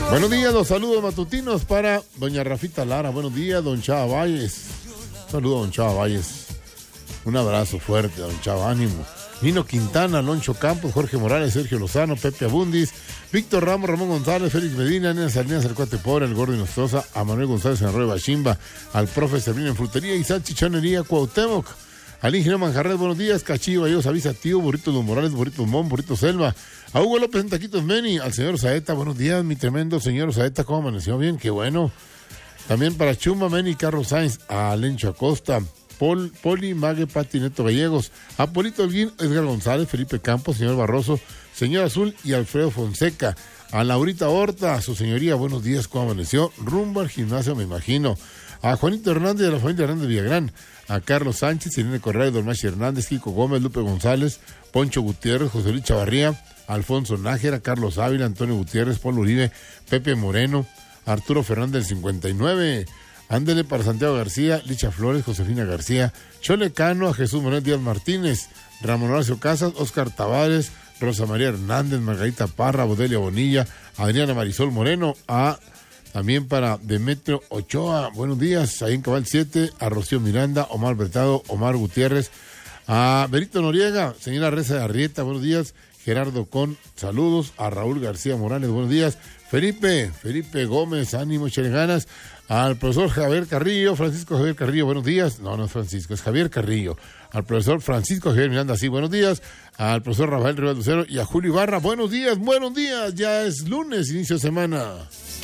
Buenos días, los saludos matutinos para doña Rafita Lara. Buenos días, don Chava Valles. Saludos, don Chava Valles. Un abrazo fuerte, don Chava, ánimo. Nino Quintana, Aloncho Campos, Jorge Morales, Sergio Lozano, Pepe Abundis, Víctor Ramos, Ramón González, Félix Medina, Nena Salinas, el Cuate Pobre, el Gordo Nostroza, a Manuel González en Arroyo Bachimba, al profe Servín en Frutería, Isaac Chichonería, Cuauhtémoc, al ingeniero Manjarres, buenos días, Cachillo, Valleos, Avisa Tío, Burrito Don Morales, Burrito Mon, Burrito Selva, a Hugo López en Taquitos Meni, al señor Saeta, buenos días, mi tremendo señor Saeta, ¿cómo amaneció? Bien, qué bueno. También para Chuma, Meni, Carlos Sainz, a Lencho Acosta, Poli, Mague, Pati, Neto Gallegos, Apolito Holguín, Edgar González, Felipe Campos, señor Barroso, señor Azul y Alfredo Fonseca. A Laurita Horta, a su señoría, buenos días, ¿cómo amaneció? Rumbo al gimnasio, me imagino. A Juanito Hernández de la familia Hernández Villagrán, a Carlos Sánchez, Irene Correa, Don Machi Hernández, Kiko Gómez, Lupe González, Poncho Gutiérrez, José Luis Chavarría, Alfonso Nájera, Carlos Ávila, Antonio Gutiérrez, Polo Uribe, Pepe Moreno, Arturo Fernández del 59. Ándele para Santiago García, Licha Flores, Josefina García, Chole Cano, a Jesús Manuel Díaz Martínez, Ramón Horacio Casas, Oscar Tavares, Rosa María Hernández, Margarita Parra, Bodelia Bonilla, Adriana Marisol Moreno, también para Demetrio Ochoa, buenos días, ahí en Cabal 7, a Rocío Miranda, Omar Bertado, Omar Gutiérrez, a Berito Noriega, señora Reza de Arrieta, buenos días, Gerardo Con, saludos, a Raúl García Morales, buenos días, Felipe Gómez, ánimo, échale ganas, al profesor Javier Carrillo, Francisco Javier Carrillo, buenos días, no es Francisco, es Javier Carrillo, al profesor Francisco Javier Miranda, sí, buenos días, al profesor Rafael Rivas Lucero y a Julio Ibarra, buenos días, ya es lunes, inicio de semana.